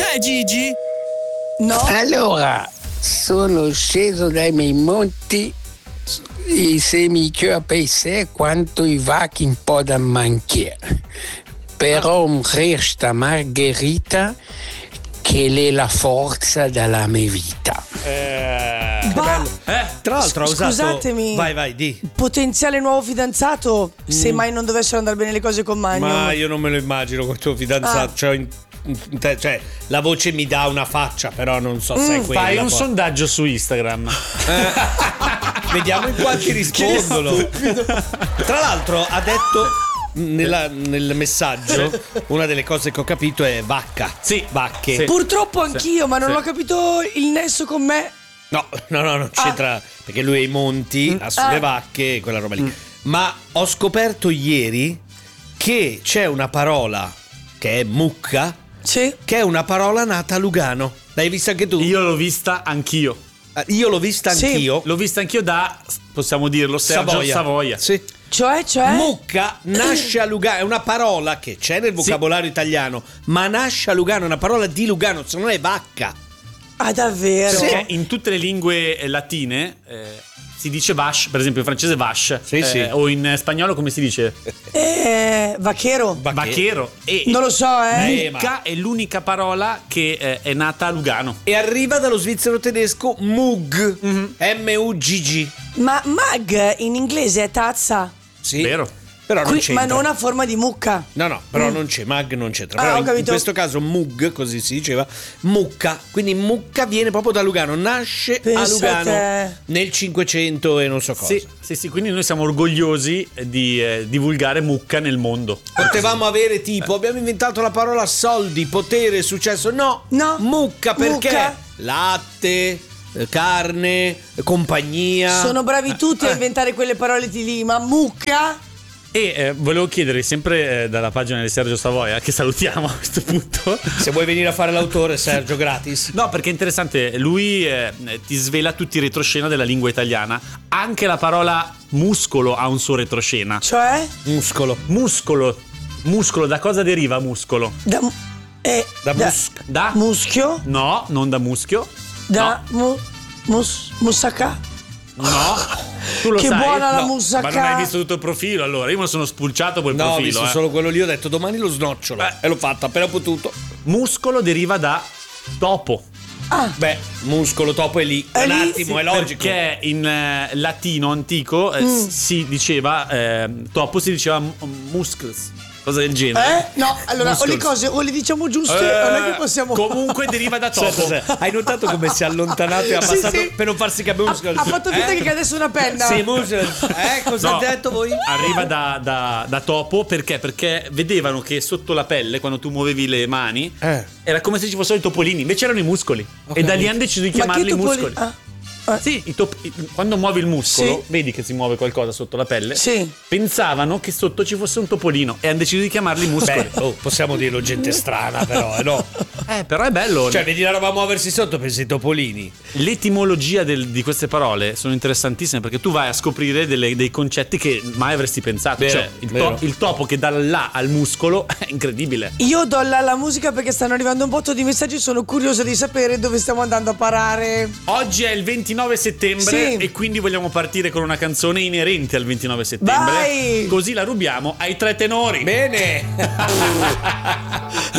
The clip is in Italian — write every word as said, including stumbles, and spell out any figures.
Dov'è Gigi? No. Allora, sono sceso dai miei monti e se mi capisse quanto i vacchi un po' da manchiere. Però resta Margherita che è la forza della mia vita. Eh, che bello. Eh, tra l'altro ha usato. Scusatemi. Vai, vai, di. Potenziale nuovo fidanzato, Mm. se mai non dovessero andare bene le cose con Magno. Ma io non me lo immagino con tuo fidanzato. Ah. Cioè, in- in te- cioè, la voce mi dà una faccia, però non so se è quella. Fai un poi. sondaggio su Instagram. Vediamo in quanti rispondono. Tra l'altro ha detto nella- nel messaggio una delle cose che ho capito è vacca. Sì. Vacche. Sì. Purtroppo anch'io, ma non Sì. ho capito il nesso con me. No, no, no, non c'entra perché lui ha i monti, ha sulle Ah. vacche e quella roba lì. Ma ho scoperto ieri che c'è una parola che è mucca, Sì. che è una parola nata a Lugano. L'hai vista anche tu? Io l'ho vista anch'io. Eh, Io l'ho vista Sì. anch'io. L'ho vista anch'io da, possiamo dirlo, Sergio Savoia. Sì. Cioè, cioè. Mucca nasce a Lugano, è una parola che c'è nel vocabolario italiano, ma nasce a Lugano, è una parola di Lugano, se non è vacca. Ah, davvero? Perché in tutte le lingue eh, latine eh, si dice vache, per esempio in francese vache, Sì, eh, sì. o in spagnolo come si dice? Eh, vaquero. Vaquero. E Non lo so, eh. Eh, mucca è l'unica parola che eh, è nata a Lugano. E arriva dallo svizzero tedesco Mug, Mhm. M U G G. Ma mag in inglese è tazza. Sì. Vero? Però non Qui- c'entra. ma non a forma di mucca. No, no, però non c'è, Mag non c'entra. Ah, Però ho in, in capito. questo caso Mug, così si diceva, mucca. Quindi mucca viene proprio da Lugano, nasce Pensa a Lugano te. nel cinquecento e non so cosa. Sì, sì, sì, quindi noi siamo orgogliosi di eh, divulgare mucca nel mondo. Potevamo avere tipo, abbiamo inventato la parola soldi, potere, successo. No, No. mucca perché? Mucca. Latte, eh, carne, eh, compagnia. Sono bravi tutti a eh. inventare quelle parole di lì, ma mucca? E eh, volevo chiedere, sempre eh, dalla pagina di Sergio Savoia, che salutiamo a questo punto. Se vuoi venire a fare l'autore, Sergio, gratis. No, perché è interessante, lui eh, ti svela tutti i retroscena della lingua italiana. Anche la parola muscolo ha un suo retroscena. Cioè? Muscolo. Muscolo. Muscolo, da cosa deriva muscolo? Da, mu- eh, Da mus- Da? muschio? No, non da muschio. Da mu- mus- musacca? No. Tu lo Che sai? buona la No. musacca. Ma non hai visto tutto il profilo, allora. Io me lo sono spulciato quel No, ho profilo. visto eh. solo quello lì, ho detto domani lo snocciolo. Eh. E l'ho fatto, appena potuto. Muscolo deriva da topo. Beh, muscolo topo è lì. È un lì, attimo, sì, è logico. Perché in eh, latino antico eh, Mm. si diceva eh, topo si diceva m- muscles, cosa del genere. Eh? No, allora o le Muscles. cose o le diciamo giuste Eh, o non è che possiamo. Comunque deriva da topo. Aspetta, aspetta. Hai notato come si è allontanato e ha Sì, passato sì. per non farsi capire Ha, muscolo? ha fatto finta Eh? che cadesse una penna. Sì, muscolo. Eh, cosa No, ha detto voi? Arriva da, da- da topo perché? Perché vedevano che sotto la pelle, quando tu muovevi le mani, Eh. era come se ci fossero i topolini, invece erano i muscoli. E da lì hanno deciso di Ma che chiamarli topoli- muscoli. ah, ah. Sì, i top- i- quando muovi il muscolo, Sì. vedi che si muove qualcosa sotto la pelle. Sì. Pensavano che sotto ci fosse un topolino e hanno deciso di chiamarli muscoli. Beh, oh, possiamo dirlo, gente strana, però, eh, no? Eh, però è bello. Cioè, vedi la roba muoversi sotto, pensi ai topolini. L'etimologia del- di queste parole sono interessantissime perché tu vai a scoprire delle- dei concetti che mai avresti pensato. Vero, cioè, il, vero. il topo che dà là al muscolo è incredibile. Io do la, la musica perché stanno arrivando un botto di messaggi. Sono curiosa di sapere dove stiamo andando a parare. Oggi è il ventinove settembre Sì. e quindi vogliamo partire con una canzone inerente al ventinove settembre. Vai! Così la rubiamo ai tre tenori. Bene!